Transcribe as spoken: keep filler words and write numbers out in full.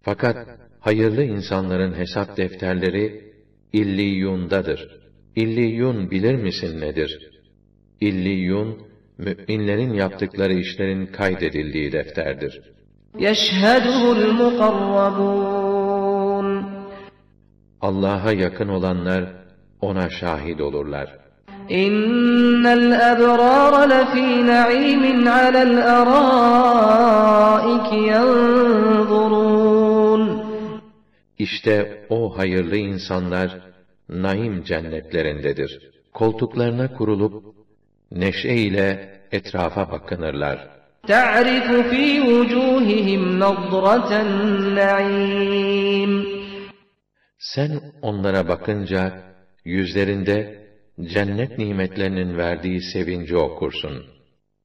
Fakat hayırlı insanların hesap defterleri İlliyun'dadır. İlliyun bilir misin nedir? İlliyun, mü'minlerin yaptıkları işlerin kaydedildiği defterdir. يَشْهَدُهُ الْمُقَرَّبُونَ Allah'a yakın olanlar ona şahit olurlar. İnnel ebrâre lefî naîmin alel arâiki yanzurûn. İşte o hayırlı insanlar naim cennetlerindedir. Koltuklarına kurulup neşe ile etrafa bakınırlar. Ta'rifu fî vücûhihim nadraten naîm. Sen onlara bakınca yüzlerinde cennet nimetlerinin verdiği sevinci okursun.